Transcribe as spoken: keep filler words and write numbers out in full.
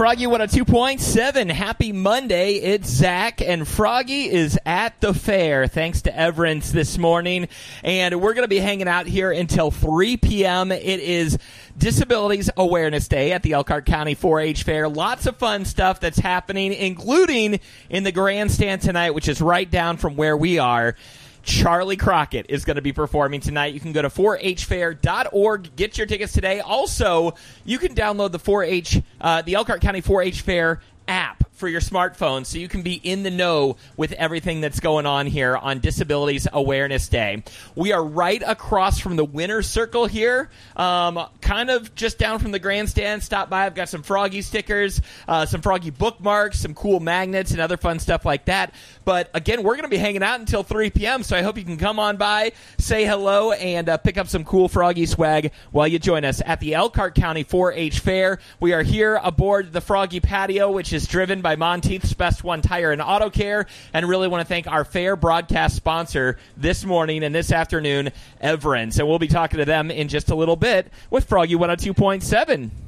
Froggy one oh two point seven. Happy Monday. It's Zach, and Froggy is at the fair, thanks to Everence this morning. And we're going to be hanging out here until three p.m. It is Disabilities Awareness Day at the Elkhart County four H Fair. Lots of fun stuff that's happening, including in the grandstand tonight, which is right down from where we are. Charlie Crockett is going to be performing tonight. You can go to four H fair dot org, get your tickets today. Also, you can download the four H, uh, the Elkhart County four H Fair app for your smartphone, so you can be in the know with everything that's going on here on Disabilities Awareness Day. We are right across from the winner's circle here, um, kind of just down from the grandstand. Stop by. I've got some Froggy stickers, uh, some Froggy bookmarks, some cool magnets, and other fun stuff like that. But again, we're going to be hanging out until three p.m., so I hope you can come on by, say hello, and uh, pick up some cool Froggy swag while you join us at the Elkhart County four H Fair. We are here aboard the Froggy Patio, which is driven by Monteith's Best One Tire and Auto Care, and really want to thank our fair broadcast sponsor this morning and this afternoon, Everence. And we'll be talking to them in just a little bit with Froggy one oh two point seven.